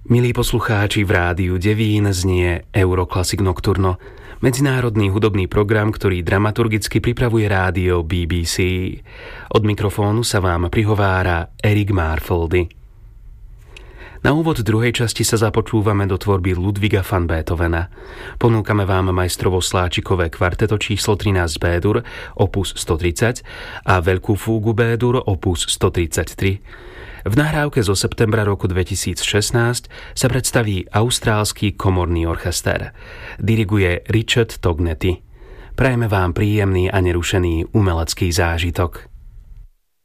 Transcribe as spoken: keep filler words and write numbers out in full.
Milí poslucháči, v rádiu Devín znie Euroclassic Nocturno, medzinárodný hudobný program, ktorý dramaturgicky pripravuje rádio bé bé cé. Od mikrofónu sa vám prihovára Erik Marfoldy. Na úvod druhej časti sa započúvame do tvorby Ludwiga van Beethovena. Ponúkame vám majstrovo sláčikové kvarteto číslo trinásť B-dur, opus stotridsať a veľkú fúgu B-dur, opus stotridsaťtri. V nahrávke zo septembra roku dvetisícšestnásť sa predstaví austrálsky komorný orchester. Diriguje Richard Tognetti. Prajeme vám príjemný a nerušený umelecký zážitok.